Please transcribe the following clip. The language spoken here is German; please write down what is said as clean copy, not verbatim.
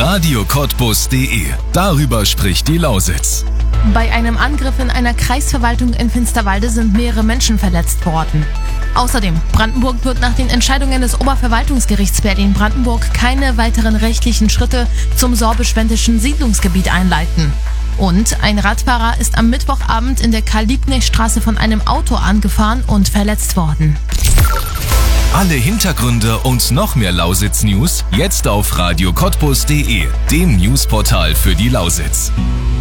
radiocottbus.de. Darüber spricht die Lausitz. Bei einem Angriff in einer Kreisverwaltung in Finsterwalde sind mehrere Menschen verletzt worden. Außerdem, Brandenburg wird nach den Entscheidungen des Oberverwaltungsgerichts Berlin-Brandenburg keine weiteren rechtlichen Schritte zum sorbisch-wendischen Siedlungsgebiet einleiten. Und ein Radfahrer ist am Mittwochabend in der Karl-Liebknecht-Straße von einem Auto angefahren und verletzt worden. Alle Hintergründe und noch mehr Lausitz-News jetzt auf radiocottbus.de, dem Newsportal für die Lausitz.